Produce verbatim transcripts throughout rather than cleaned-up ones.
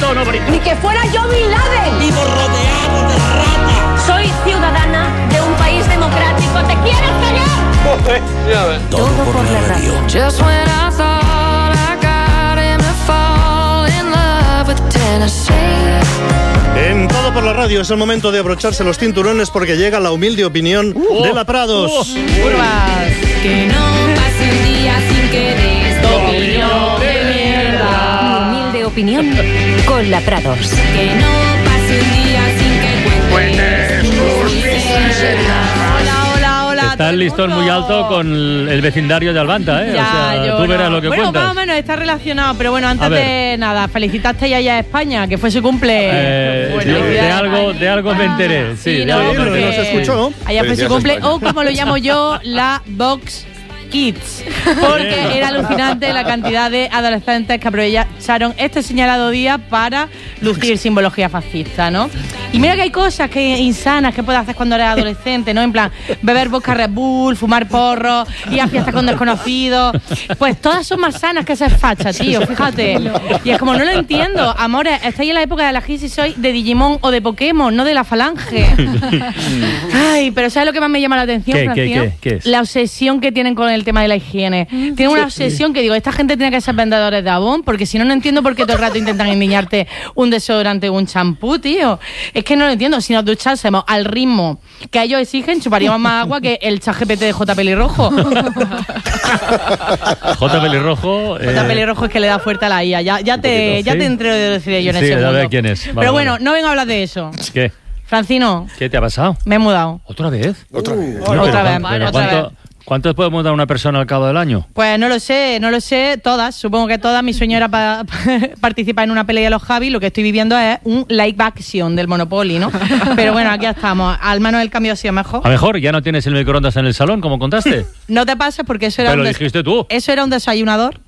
tono, Brito. Ni que fuera yo Bin Laden. Vivo rodeado de ratas. Soy ciudadana de un país democrático. ¿Te quieres callar? Joder, ya ves. Todo por la radio. Just when I thought I got him to fall in love with Tennessee. En Todo por la Radio es el momento de abrocharse los cinturones porque llega la humilde opinión uh, de la Prados. Uh, curvas. Que no pase un día sin que des tu opinión de mierda. Humilde opinión con la Prados. Que no pase un día sin que cuentes tus miserias. Hola, hola, hola. Está el listón muy alto con el vecindario de Albanta, ¿eh? Ya, o sea, yo tú verás no. lo que bueno, cuentas. más o menos está relacionado, pero bueno, antes de nada, felicitaste ya a España, que fue su cumple. Eh, Bueno, de, de ya, algo, de algo me enteré. Sí, Sí, de no, algo me porque enteré. no se escuchó. allá fue su Felicidades, cumple, España. o como lo llamo yo, la Vox Kids, porque era alucinante la cantidad de adolescentes que aprovecharon este señalado día para lucir simbología fascista, ¿no? Y mira que hay cosas que insanas que puedes hacer cuando eres adolescente, ¿no? En plan, beber vodka Red Bull, fumar porros, ir a fiestas con desconocidos. Pues todas son más sanas que ser facha, tío, fíjate. Y es como, no lo entiendo. Amores, estáis en la época de la G y soy de Digimon o de Pokémon, no de la Falange. Ay, pero ¿sabes lo que más me llama la atención, ¿Qué, Francino? qué, qué, qué es? La obsesión que tienen con el tema de la higiene. Tienen una obsesión que digo, esta gente tiene que ser vendedores de Avon, porque si no, no entiendo por qué todo el rato intentan endiñarte un desodorante o un champú, tío. Es que no lo entiendo. Si nos duchásemos al ritmo que ellos exigen, chuparíamos más agua que el ChatGPT de J. Pelirrojo. J. Pelirrojo. eh, J. Pelirrojo es que le da fuerte a la I A. Ya, ya te, poquito, ya ¿sí? te introduciré yo en Sí, ese a mundo. ver quién es. Vale, Pero bueno, vale. no vengo a hablar de eso. ¿Qué? Francino, ¿Qué te ha pasado? me he mudado. ¿Otra vez? Otra vez. Bueno, Otra pero vez, cuán- pero otra ¿cuánto, vez. ¿Cuántos podemos dar a una persona al cabo del año? Pues no lo sé, no lo sé, todas, supongo que todas. Mi sueño era pa- participar en una pelea de los Javi, lo que estoy viviendo es un live action del Monopoly, ¿no? Pero bueno, aquí estamos, al menos el cambio ha sido mejor. A lo mejor ya no tienes el microondas en el salón, como contaste. No te pases porque eso era, Pero un lo des- dijiste tú. eso era un desayunador.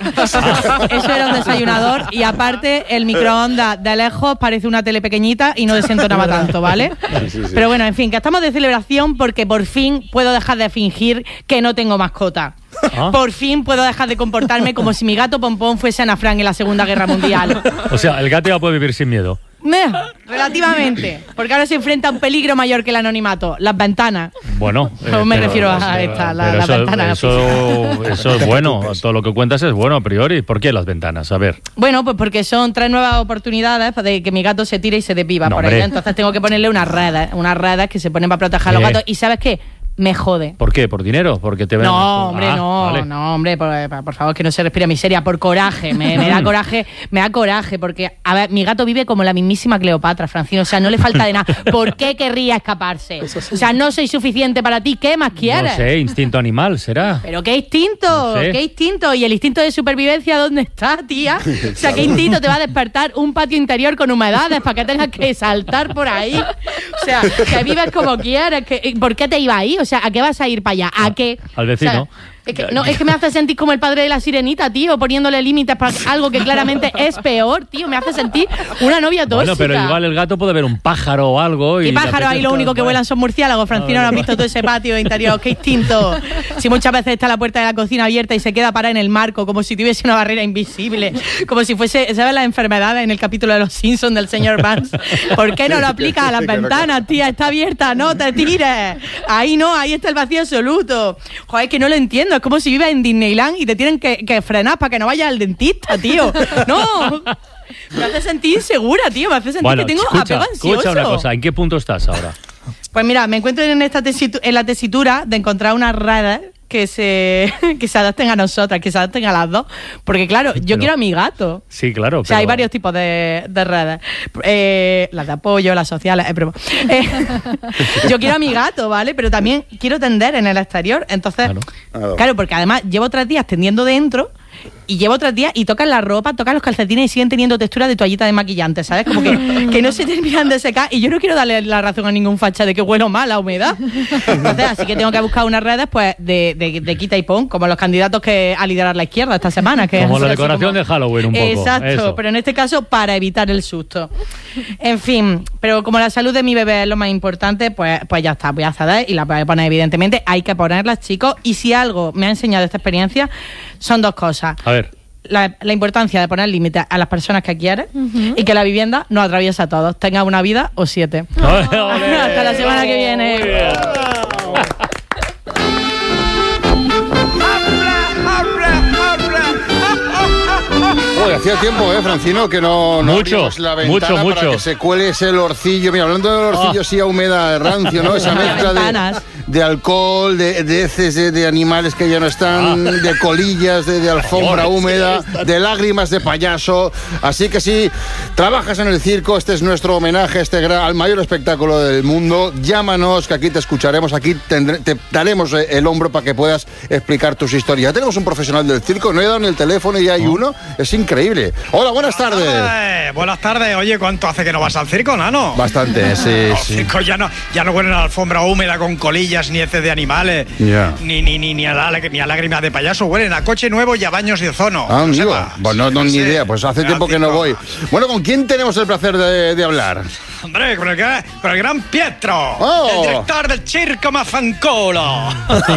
Eso era un desayunador y aparte el microondas de lejos parece una tele pequeñita y no desentonaba tanto, ¿vale? Sí, sí, sí. Pero bueno, en fin, que estamos de celebración porque por fin puedo dejar de fingir que no tengo mascota. Ah. Por fin puedo dejar de comportarme como si mi gato Pompón fuese Ana Frank en la Segunda Guerra Mundial. O sea, el gato ya puede vivir sin miedo. Meh, relativamente, porque ahora se enfrenta a un peligro mayor que el anonimato, las ventanas. Bueno. No me pero- refiero a pero- esta, la- pero la eso, ventana Eso, eso es bueno. Todo lo que cuentas es bueno a priori. ¿Por qué las ventanas? A ver. Bueno, pues porque son tres nuevas oportunidades de que mi gato se tire y se desviva No, por hombre. ahí. Entonces tengo que ponerle unas redes, unas redes que se ponen para proteger a los ¿Qué? gatos. ¿Y sabes qué? Me jode. ¿Por qué? ¿Por dinero? Porque te ven. No, hombre, Ah, no, vale. no, hombre, por, por favor, que no se respire miseria, por coraje, me, me da coraje, me da coraje, porque, a ver, mi gato vive como la mismísima Cleopatra, Francino, o sea, no le falta de nada. ¿Por qué querría escaparse? O sea, no soy suficiente para ti, ¿qué más quieres? No sé, instinto animal será. Pero qué instinto, No sé. qué instinto. ¿Y el instinto de supervivencia dónde está, tía? O sea, qué instinto te va a despertar un patio interior con humedades para que tengas que saltar por ahí. O sea, que vives como quieres. Que, ¿por qué te iba ahí? O sea, ¿a qué vas a ir para allá? ¿A qué? Al vecino. O sea, es que, no, es que me hace sentir como el padre de la sirenita, tío, poniéndole límites para algo que claramente es peor, tío. Me hace sentir una novia tóxica. Bueno, pero igual el gato puede ver un pájaro o algo. Y Y le pájaros ahí lo apetezca, único que pues. vuelan son murciélagos. Francino, ¿no has visto todo ese patio interior? ¡Qué instinto! Si muchas veces está la puerta de la cocina abierta y se queda parada en el marco, como si tuviese una barrera invisible, como si fuese, ¿sabes las enfermedades en el capítulo de Los Simpsons del señor Vance? ¿Por qué no lo aplicas a las ventanas, tía? Está abierta, no te tires. Ahí no, ahí está el vacío absoluto. Joder, es que no lo entiendo. Es como si vives en Disneyland y te tienen que, que frenar para que no vayas al dentista, tío. No. Me hace sentir insegura, tío. Me hace sentir Bueno, que tengo escucha, apego ansioso. escucha una cosa. ¿En qué punto estás ahora? Pues mira, me encuentro en esta tesitu- en la tesitura de encontrar unas redes que se que se adapten a nosotras, que se adapten a las dos. Porque claro, yo Pero- quiero a mi gato. Sí, claro. O sea, pero- hay varios tipos de, de redes. Eh, las de apoyo, las sociales, eh, pero, eh, yo quiero a mi gato, ¿vale? Pero también quiero tender en el exterior. Entonces, Claro. claro, porque además llevo tres días tendiendo dentro y llevo tres días y tocan la ropa, tocan los calcetines y siguen teniendo textura de toallita de maquillante, ¿sabes? Como que, que no se terminan de secar y yo no quiero darle la razón a ningún facha de que huelo mal a humedad. Entonces, así que tengo que buscar unas redes pues de, de, de quita y pon, como los candidatos que a liderar la izquierda esta semana. Que Como es la así decoración como- de Halloween un poco. Exacto, Eso. pero en este caso para evitar el susto. En fin, pero como la salud de mi bebé es lo más importante, pues, pues ya está, voy a ceder y la voy a poner, evidentemente. Hay que ponerlas, chicos, y si algo me ha enseñado esta experiencia, son dos cosas. A ver. la, la importancia de poner límites a las personas que quieres uh-huh. y que la vivienda nos atraviesa a todos. Tenga una vida o siete. ¡Ole, ole! Hasta la semana que viene. Oye, hacía tiempo, ¿eh, Francino? Que no, no mucho, abrimos la ventana mucho, para mucho. que se cuele ese olorcillo. Mira, hablando del olorcillo, oh. sí, a húmeda, rancio, ¿no? Esa mezcla de, de alcohol, de, de heces de, de animales que ya no están, ah. de colillas, de, de alfombra húmeda, de lágrimas de payaso. Así que si trabajas en el circo, este es nuestro homenaje a este gran, al mayor espectáculo del mundo. Llámanos, que aquí te escucharemos, aquí tendré, te daremos el hombro para que puedas explicar tus historias. Ya tenemos un profesional del circo, no he dado ni el teléfono y ya hay uno. Es increíble. Hola, buenas tardes. Eh, buenas tardes. Oye, ¿cuánto hace que no vas al circo, Nano? Bastante, sí, Los sí. circos ya no, ya no huelen a la alfombra húmeda con colillas, ni heces de animales, yeah. ni, ni, ni, ni, a la, ni a lágrimas de payaso. Huelen a coche nuevo y a baños de ozono. Ah, no amigo. Pues no, no, ni sí. idea. Pues hace tiempo que no voy. Bueno, ¿con quién tenemos el placer de, de hablar? Hombre, con el, con el gran Pietro, oh. el director del Circo Mafancolo.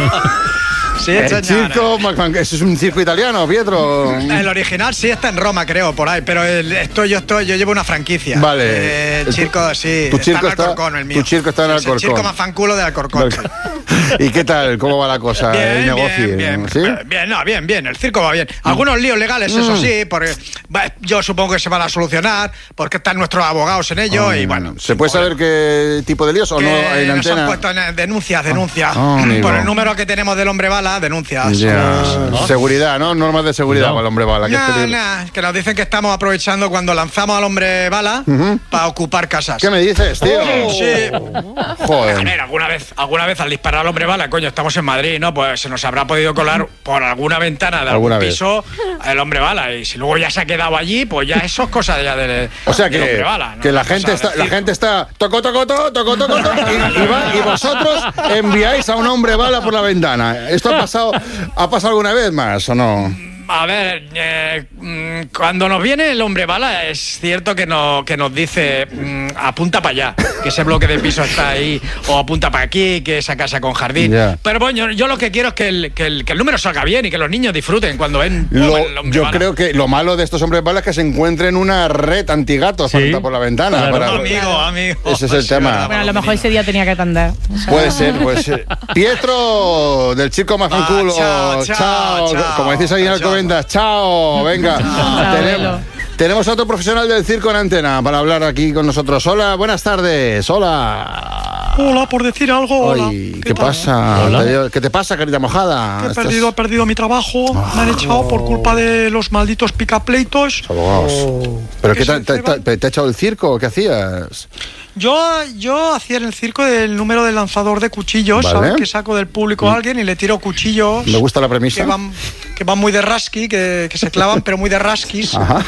Sí, el circo, ¿eso es un circo italiano, Pietro? El original sí está en Roma, creo, por ahí, pero el, esto yo estoy, yo llevo una franquicia. Vale. Eh, el circo, sí, tu circo está en Alcorcón, el mío. Tu circo está en Alcorcón. El circo Mafanculo de Alcorcón. ¿Y qué tal? ¿Cómo va la cosa? Bien, el negocio. Bien, bien, ¿Sí? bien, no, bien, bien. El circo va bien. Algunos líos legales, eso mm. sí, porque yo supongo que se van a solucionar, porque están nuestros abogados en ello, oh, y bueno. ¿Se puede saber qué tipo de líos o no hay en nos antena? han puesto en denuncias, denuncias. Oh, por el número que tenemos del hombre bala, denuncias. Ya. ¿No? Seguridad, ¿no? Normas de seguridad no. para el hombre bala. Que, no, no, que nos dicen que estamos aprovechando cuando lanzamos al hombre bala uh-huh. para ocupar casas. ¿Qué me dices, tío? Oh. Sí. Joder. A ver, alguna vez, alguna vez al disparar al hombre bala, coño, estamos en Madrid, ¿no? Pues se nos habrá podido colar por alguna ventana de algún piso el hombre bala. Y si luego ya se ha quedado allí, pues ya eso es cosa ya del, o sea que, del hombre bala. ¿no? Que la gente, está, la gente está toco, toco, toco, toco, toco, toco y, y, va, y vosotros enviáis a un hombre bala por la ventana. ¿Esto ha pasado, ha pasado alguna vez más o no? A ver, eh, cuando nos viene el hombre bala es cierto que, no, que nos dice mmm, apunta para allá, que ese bloque de piso está ahí, o apunta para aquí, que esa casa con jardín. Yeah. Pero bueno, yo lo que quiero es que el, que, el, que el número salga bien y que los niños disfruten cuando ven lo, el hombre Yo bala. creo que lo malo de estos hombres balas es que se encuentren una red antigatos ¿sí? por la ventana. Claro. Para, amigo, amigo. Ese es el sí, tema. Verdad, bueno, a lo mejor ese día tenía que atender. O sea. Puede ser, puede ser. Pietro, del Circo Mafanculo. Ah, chao, chao, chao, como decís ahí en Alcobendas, chao. Venga, chao, tenemos, tenemos a otro profesional del circo en antena para hablar aquí con nosotros. Hola, buenas tardes. Hola. Hola, por decir algo. Hola. Ay, ¿Qué, ¿Qué pasa? Hola. ¿Qué te pasa, carita mojada? He perdido, he perdido mi trabajo. Oh. Me han echado por culpa de los malditos picapleitos. Oh. ¿Pero qué te, te, te, te ha echado el circo? ¿Qué hacías? Yo, yo hacía en el circo el número del lanzador de cuchillos, ¿vale? ¿Sabes? Que saco del público a alguien y le tiro cuchillos. Me gusta la premisa. Que van, que van muy de rasqui, que, que se clavan, pero muy de rasquis. Ajá.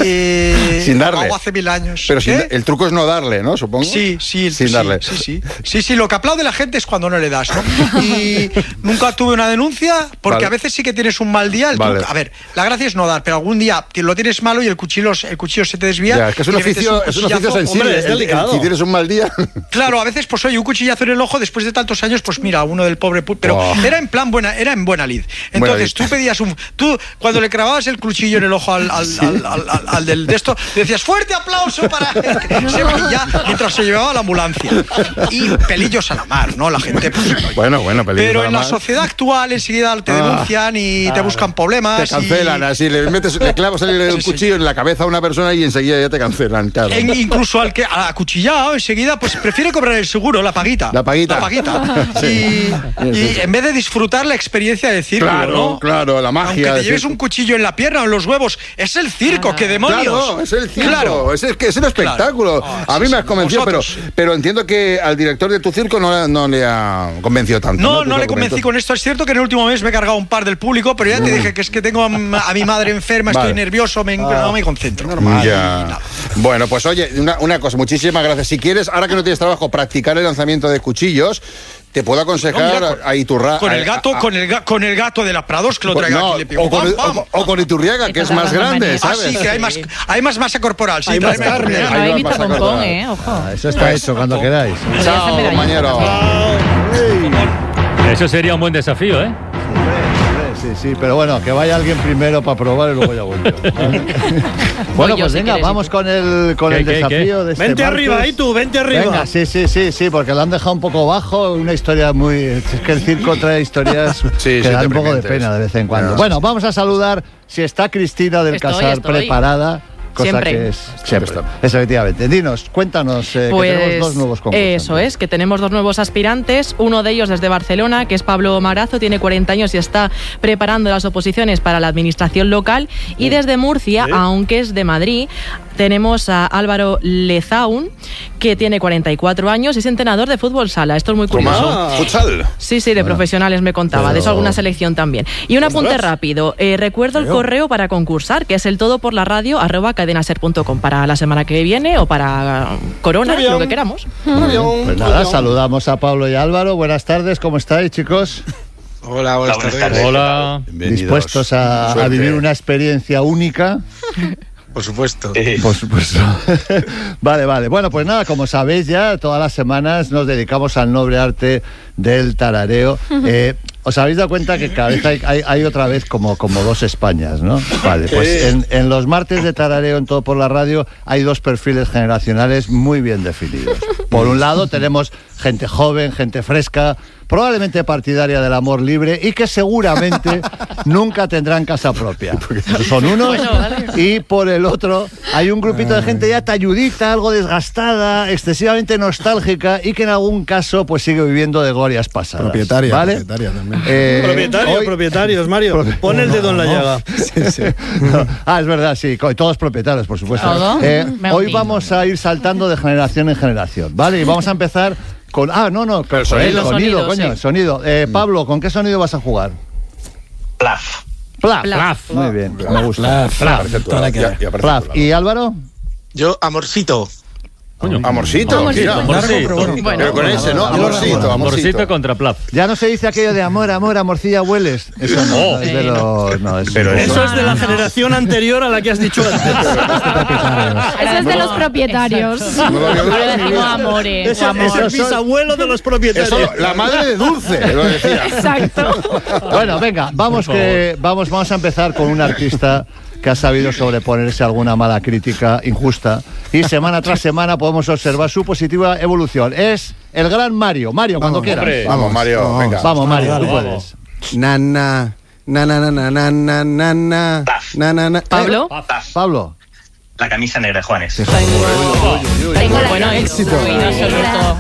Y sin darle. Hago hace mil años. Pero sin, el truco es no darle, ¿no? Supongo. Sí, sí. Sin sí, darle. Sí, sí. Sí, sí, lo que aplaude la gente es cuando no le das, ¿no? Y nunca tuve una denuncia, porque vale. a veces sí que tienes un mal día. El vale. truco, a ver, la gracia es no dar, pero algún día lo tienes malo y el cuchillo, el cuchillo se te desvía. Ya, es que es un oficio, un es un oficio sensible. Hombre, es delicado. Si tienes un mal día. Claro, a veces pues oye, un cuchillazo en el ojo después de tantos años, pues mira, uno del pobre pu- pero oh. era en plan buena, era en buena lid. Entonces buena lid. Tú pedías un tú cuando le clavabas el cuchillo en el ojo al, al, ¿sí? al, al, al, al del de esto, decías fuerte aplauso para él. Se vaya mientras se llevaba a la ambulancia. Y pelillos a la mar, ¿no? La gente pues, bueno, bueno, pelillos pero a la en mar. La sociedad actual enseguida te denuncian ah. y te buscan problemas. Te cancelan, y... así le metes, le clavas el, el sí, cuchillo sí. en la cabeza a una persona y enseguida ya te cancelan, claro. En, incluso al que a acuchillado enseguida pues prefiere cobrar el seguro, la paguita. La paguita. La paguita. Sí. Y, y sí, sí. en vez de disfrutar la experiencia de circo, claro, ¿no? Claro, la magia. Aunque te lleves un cuchillo en la pierna o en los huevos, es el circo, ah, ¿qué demonios? Claro, es el circo, claro. es, el, es el espectáculo. Claro. Oh, a mí sí, me has convencido, pero, pero entiendo que al director de tu circo no, no le ha convencido tanto. No, no, no le convencí con esto. Es cierto que en el último mes me he cargado un par del público, pero ya te dije que es que tengo a, a mi madre enferma, vale. estoy nervioso, me, ah. no me concentro. Normal. Ya. Bueno, pues oye, una, una cosa, muchísimas gracias. Si quieres, ahora que no tienes trabajo, practicar el lanzamiento de cuchillos, te puedo aconsejar no, mira, con, a Iturra... Con el gato, a, a, con, el, con el gato de las Prados que lo traiga no, aquí le pico. O con, ¡Bam, bam! O, o con Iturriaga, que es más grande, ¿sabes? Ah, sí, que hay más, hay más masa corporal. Sí, hay más carne. No hay vista pompón, eh, ojo. Ah, eso está hecho cuando queráis. Chao, compañero. Eso sería un buen desafío, ¿eh? Sí, sí, pero bueno, que vaya alguien primero para probar y luego ya voy yo. Bueno, pues venga, vamos con el, con el desafío de este Vente martes. arriba, ¿y tú? Vente arriba. Venga, sí, sí, sí, sí, porque lo han dejado un poco bajo, una historia muy... Es que el circo trae historias Sí, que sí, dan un poco de deprimentes. pena de vez en cuando. No. Bueno, vamos a saludar si está Cristina del Estoy, Casar estoy. preparada. Cosa Siempre. que es siempre. está. Eso, efectivamente. Dinos, cuéntanos eh, Pues que tenemos dos nuevos concursantes. eso es, que tenemos dos nuevos aspirantes. Uno de ellos desde Barcelona, que es Pablo Marazo, tiene cuarenta años y está preparando las oposiciones para la administración local. Y desde Murcia, ¿Sí? aunque es de Madrid, tenemos a Álvaro Lezaun, que tiene cuarenta y cuatro años y es entrenador de fútbol sala. Esto es muy curioso. Ah. Futsal. Sí, sí, de profesionales me contaba, pero- de eso alguna selección también. Y un apunte rápido, eh, recuerdo el correo para concursar, que es el todo por la radio arroba cadenaser punto com para la semana que viene o para Corona, Muy bien. lo que queramos. Pues nada, saludamos a Pablo y a Álvaro. Buenas tardes, ¿cómo estáis, chicos? Hola, buenas tardes. Hola. ¿Dispuestos a, a Suerte. vivir una experiencia única? Por supuesto. Por supuesto. Vale, vale. Bueno, pues nada, como sabéis ya, todas las semanas nos dedicamos al noble arte del tarareo. Eh, ¿Os habéis dado cuenta que cada vez hay, hay, hay otra vez como, como dos Españas, no? Vale, pues en, en los martes de tarareo en Todo por la Radio hay dos perfiles generacionales muy bien definidos. Por un lado tenemos gente joven, gente fresca, probablemente partidaria del amor libre y que seguramente nunca tendrán casa propia. Esos son unos. Y por el otro hay un grupito de gente ya talludita, algo desgastada, excesivamente nostálgica y que en algún caso pues sigue viviendo de glorias pasadas. Propietaria, ¿vale? propietaria también. Eh, Propietario, hoy- propietarios, Mario. Pon el dedo en la llaga. No. Ah, es verdad, sí, co- todos propietarios, por supuesto. ¿Todo? Eh, Me hoy opino. vamos a ir saltando de generación en generación, ¿vale? Y vamos a empezar con... Ah, no, no, con el sonido. el sonido, Sonido, coño, sí. el sonido. Eh, Pablo, ¿con qué sonido vas a jugar? Plaf. Plaf. Plaf. Muy bien, me gusta. Plaf, toda la que da. Ya, ya aparece Plaf. por la- ¿Y Álvaro? Yo, amorcito. Amorcito. Amorcito. mira. Amorcito. Bueno, Pero con ese, ¿no? Amorcito, Amorcito amorcito. contra Plaf. Ya no se dice aquello de amor, amor, amorcilla, hueles. Eso no, Oh. no es de los... No, es Pero Eso es de la generación anterior a la que has dicho antes. Eso es de los propietarios. No lo había oído Ahora en mi decimos vida. amores. Ese amor. es el bisabuelo de los propietarios. Eso, la madre de Dulce, lo decía. Exacto. Bueno, venga, vamos, que, vamos, vamos a empezar con un artista que ha sabido sobreponerse a alguna mala crítica injusta y semana tras semana podemos observar su positiva evolución. Es el gran Mario. Mario, cuando Vamos, quieras. hombre. Vamos, Mario, Vamos. venga. Vamos, Mario, Dale, tú dale. puedes. Nana, nana, nana, nana, nana, nana, nana. Pablo. Pablo. La camisa negra de Juanes. Tengo la Bueno, éxito. éxito. absoluto.